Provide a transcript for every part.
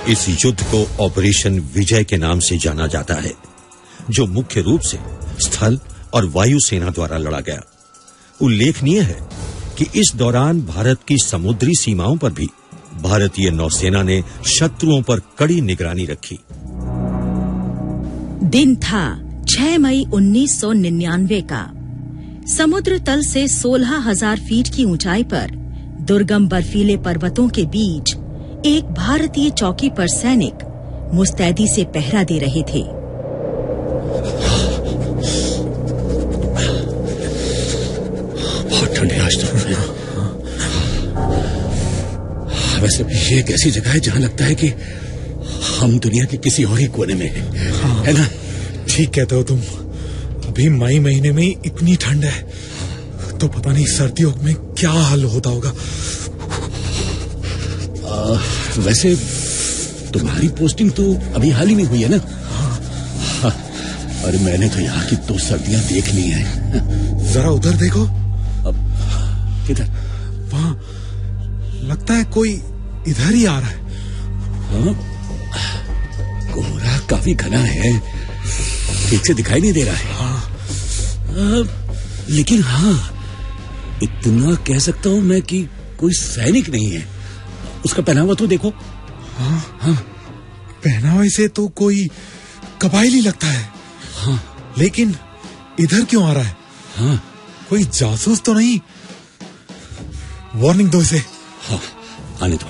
इस युद्ध को ऑपरेशन विजय के नाम से जाना जाता है, जो मुख्य रूप से स्थल और वायु सेना द्वारा लड़ा गया। उल्लेखनीय है कि इस दौरान भारत की समुद्री सीमाओं पर भी भारतीय नौसेना ने शत्रुओं पर कड़ी निगरानी रखी। दिन था 6 मई 1999 का। समुद्र तल से 16,000 फीट की ऊंचाई पर दुर्गम बर्फीले पर्वतों के बीच एक भारतीय चौकी पर सैनिक मुस्तैदी से पहरा दे रहे थे। बहुत ठंड है आज तो। वैसे भी ये एक ऐसी जगह है जहां लगता है कि हम दुनिया के किसी और ही कोने में हैं, है ना? ठीक कहते हो तुम। अभी मई महीने में ही इतनी ठंड है, तो पता नहीं सर्दियों में क्या हाल होता होगा। वैसे तुम्हारी पोस्टिंग तो अभी हाल ही में हुई है ना? हाँ। अरे मैंने तो यहाँ की 2 सर्दियां देख ली हैं। जरा उधर देखो। अब किधर? वहाँ लगता है कोई इधर ही आ रहा है। हाँ? कोहरा काफी घना है, ठीक से दिखाई नहीं दे रहा है। हाँ। लेकिन हाँ, इतना कह सकता हूं मैं कि कोई सैनिक नहीं है। उसका पहनावा तो देखो। हाँ हाँ, पहनावे से तो कोई कबायली लगता है। हाँ, लेकिन इधर क्यों आ रहा है? हाँ, कोई जासूस तो नहीं? वार्निंग दो इसे। हाँ, आने दो।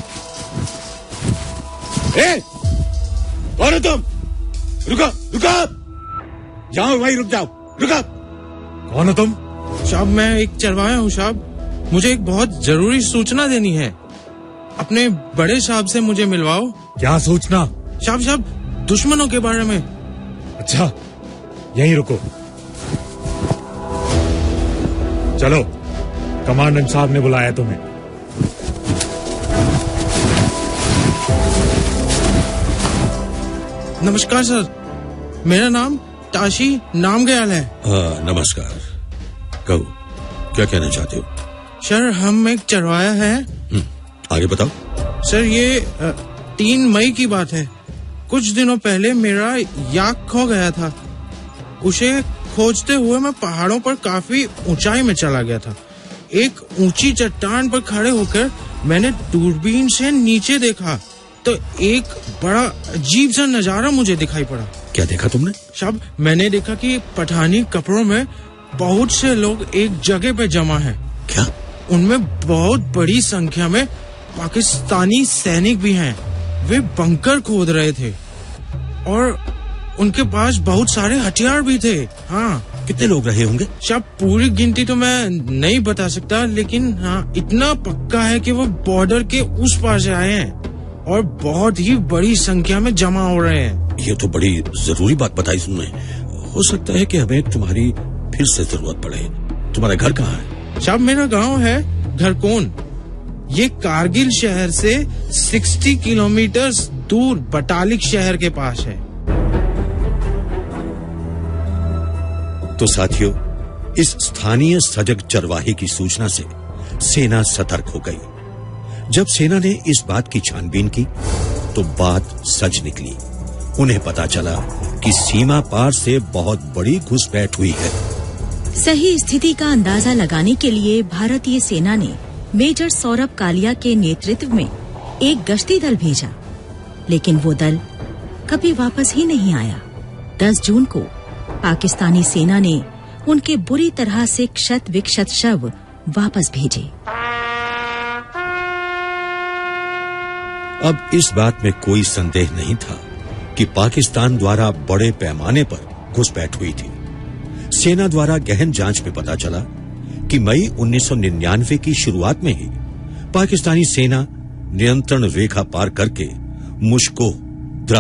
कौन हो तुम? रुको। जाओ भाई, रुक जाओ, रुको। कौन हो तुम? साहब मैं एक चरवाहा हूँ साहब। मुझे एक बहुत जरूरी सूचना देनी है। अपने बड़े साहब से मुझे मिलवाओ। क्या सूचना? साहब दुश्मनों के बारे में। अच्छा, यहीं रुको। चलो, कमांडेंट साहब ने बुलाया तुम्हें। नमस्कार सर, मेरा नाम ताशी नामग्याल है। नमस्कार। कहो, क्या कहना चाहते हो? सर हम एक चरवाहा है। आगे बताओ। सर ये 3 मई की बात है। कुछ दिनों पहले मेरा याक खो गया था। उसे खोजते हुए मैं पहाड़ों पर काफी ऊंचाई में चला गया था। एक ऊंची चट्टान पर खड़े होकर मैंने दूरबीन से नीचे देखा तो एक बड़ा अजीब सा नजारा मुझे दिखाई पड़ा। क्या देखा तुमने? साहब मैंने देखा कि पठानी कपड़ों में बहुत से लोग एक जगह पे जमा हैं। क्या? उनमें बहुत बड़ी संख्या में पाकिस्तानी सैनिक भी हैं। वे बंकर खोद रहे थे और उनके पास बहुत सारे हथियार भी थे। हाँ। कितने लोग रहे होंगे? साहब पूरी गिनती तो मैं नहीं बता सकता, लेकिन हाँ इतना पक्का है कि वो बॉर्डर के उस पार से आए हैं और बहुत ही बड़ी संख्या में जमा हो रहे हैं। ये तो बड़ी जरूरी बात बताई तुमने। हो सकता है कि हमें तुम्हारी फिर से जरूरत पड़े। तुम्हारा घर कहाँ है? साहब मेरा गांव है घरकोन। ये कारगिल शहर से 60 किलोमीटर दूर बटालिक शहर के पास है। तो साथियों, इस स्थानीय सजग चरवाहे की सूचना से सेना सतर्क हो गई। जब सेना ने इस बात की छानबीन की तो बात सच निकली। उन्हें पता चला कि सीमा पार से बहुत बड़ी घुसपैठ हुई है। सही स्थिति का अंदाजा लगाने के लिए भारतीय सेना ने मेजर सौरभ कालिया के नेतृत्व में एक गश्ती दल भेजा, लेकिन वो दल कभी वापस ही नहीं आया। 10 जून को पाकिस्तानी सेना ने उनके बुरी तरह से क्षत विक्षत शव वापस भेजे। अब इस बात में कोई संदेह नहीं था कि पाकिस्तान द्वारा बड़े पैमाने पर घुसपैठ हुई थी। सेना द्वारा गहन जांच में पता चला कि मई 1999 की शुरुआत में ही पाकिस्तानी सेना नियंत्रण रेखा पार करके मुश्को